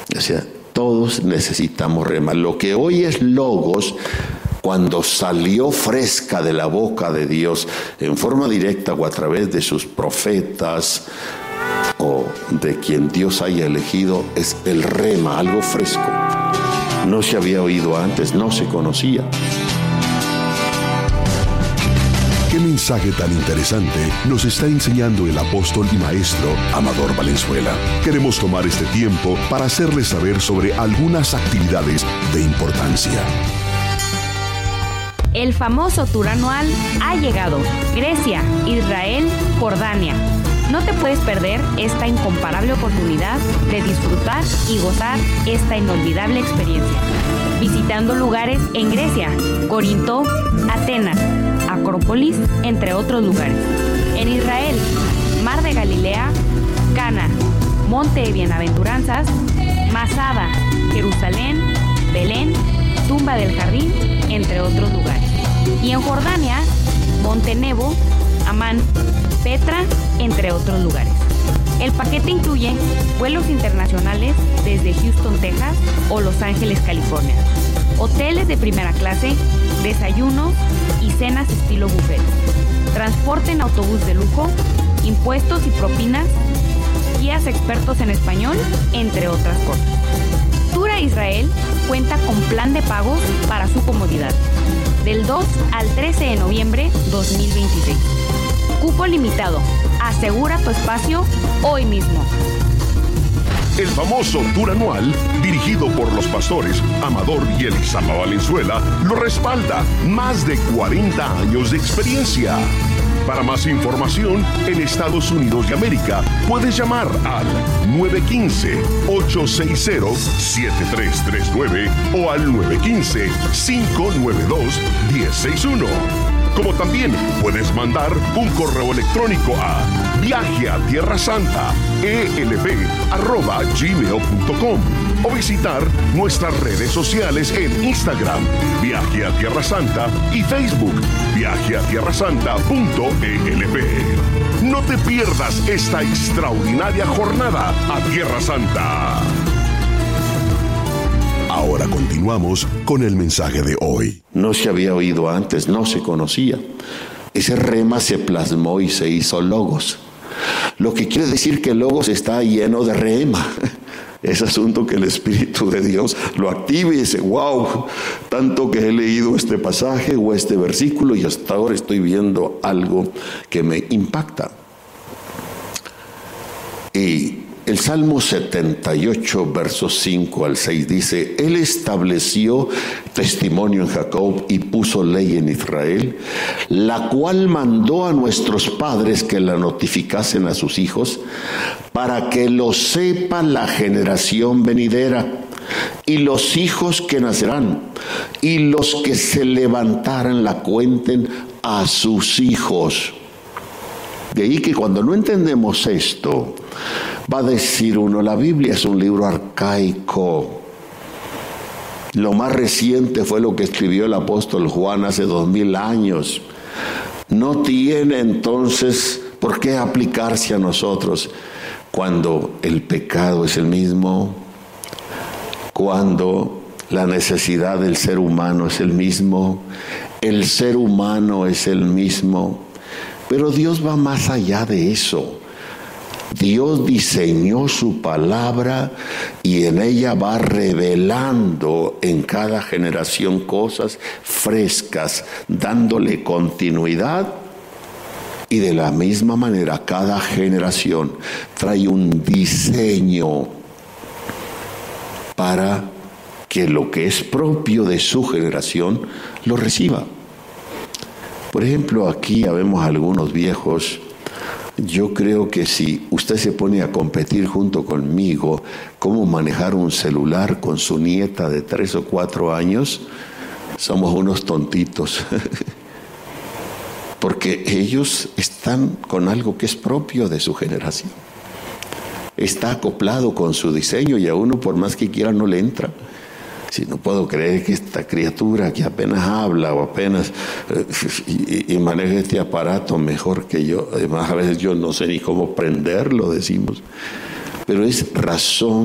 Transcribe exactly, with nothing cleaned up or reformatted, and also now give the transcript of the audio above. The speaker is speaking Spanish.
O sea, todos necesitamos rema. Lo que hoy es logos, cuando salió fresca de la boca de Dios, en forma directa o a través de sus profetas, o de quien Dios haya elegido, es el rema, algo fresco. No se había oído antes, no se conocía. Qué mensaje tan interesante nos está enseñando el apóstol y maestro Amador Valenzuela. Queremos tomar este tiempo para hacerles saber sobre algunas actividades de importancia. El famoso tour anual ha llegado. Grecia, Israel, Jordania. No te puedes perder esta incomparable oportunidad de disfrutar y gozar esta inolvidable experiencia. Visitando lugares en Grecia, Corinto, Atenas, Acrópolis, entre otros lugares. En Israel, Mar de Galilea, Cana, Monte de Bienaventuranzas, Masada, Jerusalén, Belén, Tumba del Jardín, entre otros lugares. Y en Jordania, Monte Nebo, Amán, Petra, entre otros lugares. El paquete incluye vuelos internacionales desde Houston, Texas o Los Ángeles, California, hoteles de primera clase, desayunos y cenas estilo buffet, transporte en autobús de lujo, impuestos y propinas, guías expertos en español, entre otras cosas. Tour a Israel cuenta con plan de pagos para su comodidad, del dos al trece de noviembre dos mil veintiséis. Cupo limitado. Asegura tu espacio hoy mismo. El famoso tour anual, dirigido por los pastores Amador y Elisama Valenzuela, lo respalda más de cuarenta años de experiencia. Para más información, en Estados Unidos de América, puedes llamar al nueve uno cinco, ocho seis cero, siete tres tres nueve o al nueve uno cinco, cinco nueve dos, uno cero seis uno. Como también puedes mandar un correo electrónico a viajeatierrasanta e l b arroba gmail punto com o visitar nuestras redes sociales en Instagram, Viaje a Tierra Santa, y Facebook, viaje a tierra santa punto e l b. No te pierdas esta extraordinaria jornada a Tierra Santa. Ahora continuamos con el mensaje de hoy. No se había oído antes, no se conocía. Ese rema se plasmó y se hizo logos. Lo que quiere decir que logos está lleno de rema. Es asunto que el Espíritu de Dios lo active y dice, wow, tanto que he leído este pasaje o este versículo y hasta ahora estoy viendo algo que me impacta. Y el Salmo setenta y ocho, versos cinco al seis dice, Él estableció testimonio en Jacob y puso ley en Israel, la cual mandó a nuestros padres que la notificasen a sus hijos, para que lo sepa la generación venidera, y los hijos que nacerán, y los que se levantaran la cuenten a sus hijos. De ahí que cuando no entendemos esto, va a decir uno, la Biblia es un libro arcaico. Lo más reciente fue lo que escribió el apóstol Juan hace dos mil años. No tiene entonces por qué aplicarse a nosotros cuando el pecado es el mismo, cuando la necesidad del ser humano es el mismo, el ser humano es el mismo. Pero Dios va más allá de eso. Dios diseñó su palabra y en ella va revelando en cada generación cosas frescas, dándole continuidad. Y de la misma manera, cada generación trae un diseño para que lo que es propio de su generación lo reciba. Por ejemplo, aquí ya vemos algunos viejos. Yo creo que si usted se pone a competir junto conmigo cómo manejar un celular con su nieta de tres o cuatro años, somos unos tontitos. Porque ellos están con algo que es propio de su generación. Está acoplado con su diseño y a uno por más que quiera no le entra. Si no puedo creer que esta criatura que apenas habla o apenas eh, y, y maneja este aparato mejor que yo, además a veces yo no sé ni cómo prenderlo, decimos, pero es razón